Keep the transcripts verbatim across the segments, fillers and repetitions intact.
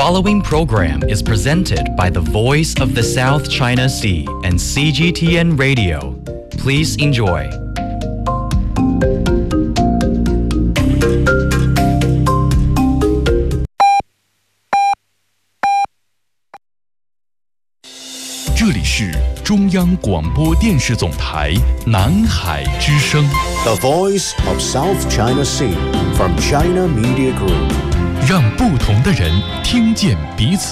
following program is presented by the Voice of the South China Sea and C G T N Radio. Please enjoy. "这里是中央广播电视总台南海之声 The Voice of South China Sea from China Media Group." 让不同的人听见彼此。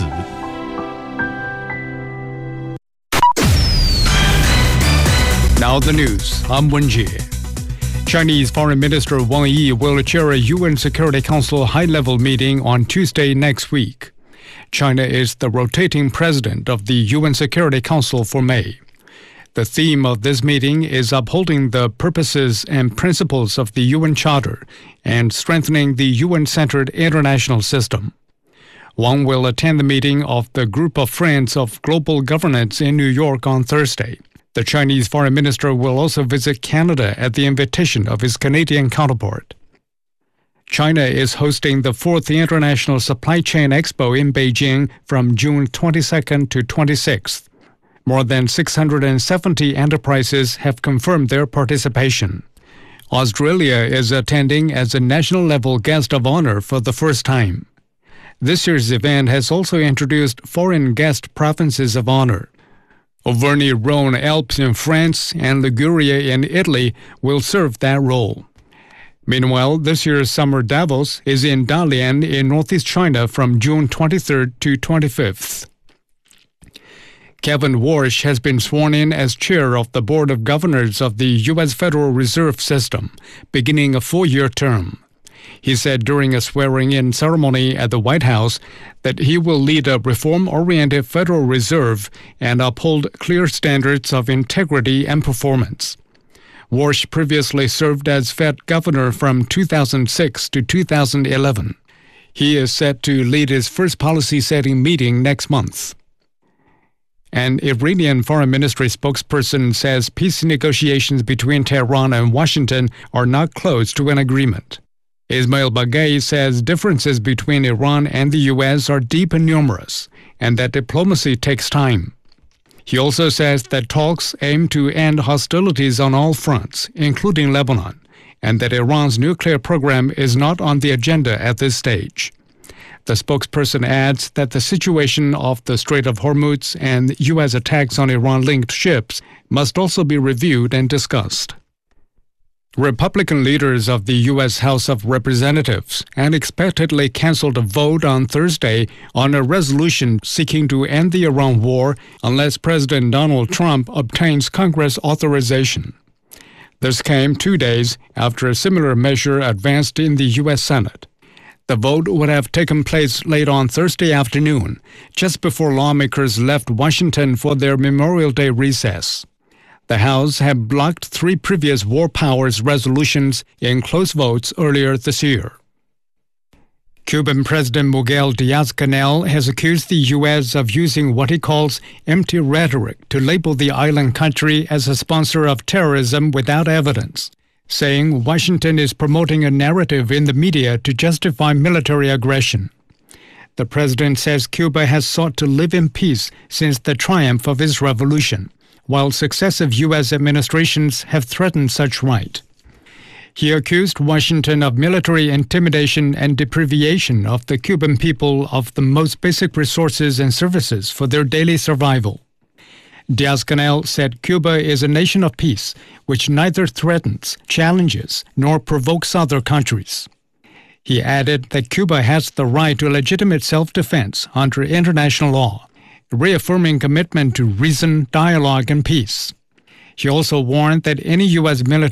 Now the news. I'm Wen Jie. Chinese Foreign Minister Wang Yi will chair a U N Security Council high-level meeting on Tuesday next week. China is the rotating president of the U N Security Council for May. The theme of this meeting is upholding the purposes and principles of the U N Charter and strengthening the U N-centered international system. Wang will attend the meeting of the Group of Friends of Global Governance in New York on Thursday. The Chinese foreign minister will also visit Canada at the invitation of his Canadian counterpart. China is hosting the fourth International Supply Chain Expo in Beijing from June twenty-second to twenty-sixth. More than six hundred seventy enterprises have confirmed their participation. Australia is attending as a national-level guest of honor for the first time. This year's event has also introduced foreign guest provinces of honor. Auvergne-Rhône Alps in France and Liguria in Italy will serve that role. Meanwhile, this year's Summer Davos is in Dalian in northeast China from June twenty-third to twenty-fifth. Kevin Warsh has been sworn in as chair of the Board of Governors of the U S Federal Reserve System, beginning a four-year term. He said during a swearing-in ceremony at the White House that he will lead a reform-oriented Federal Reserve and uphold clear standards of integrity and performance. Warsh previously served as Fed governor from two thousand six to two thousand eleven. He is set to lead his first policy-setting meeting next month. An Iranian foreign ministry spokesperson says peace negotiations between Tehran and Washington are not close to an agreement. Ismail Baghei says differences between Iran and the U S are deep and numerous, and that diplomacy takes time. He also says that talks aim to end hostilities on all fronts, including Lebanon, and that Iran's nuclear program is not on the agenda at this stage. The spokesperson adds that the situation off the Strait of Hormuz and U S attacks on Iran-linked ships must also be reviewed and discussed. Republican leaders of the U S House of Representatives unexpectedly canceled a vote on Thursday on a resolution seeking to end the Iran war unless President Donald Trump obtains Congress authorization. This came two days after a similar measure advanced in the U S Senate. The vote would have taken place late on Thursday afternoon, just before lawmakers left Washington for their Memorial Day recess. The House had blocked three previous war powers resolutions in close votes earlier this year. Cuban President Miguel Diaz-Canel has accused the U S of using what he calls empty rhetoric to label the island country as a sponsor of terrorism without evidence, saying Washington is promoting a narrative in the media to justify military aggression. The president says Cuba has sought to live in peace since the triumph of its revolution, while successive U S administrations have threatened such right. He accused Washington of military intimidation and deprivation of the Cuban people of the most basic resources and services for their daily survival. Diaz-Canel said Cuba is a nation of peace, which neither threatens, challenges, nor provokes other countries. He added that Cuba has the right to legitimate self-defense under international law, reaffirming commitment to reason, dialogue, and peace. He also warned that any U S military